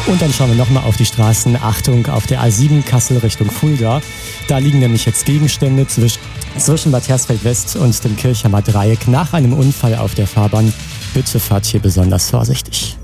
Und dann schauen wir nochmal auf die Straßen. Achtung, auf der A7 Kassel Richtung Fulda. Da liegen nämlich jetzt Gegenstände zwischen Bad Hersfeld West und dem Kirchheimer Dreieck nach einem Unfall auf der Fahrbahn. Bitte fahrt hier besonders vorsichtig.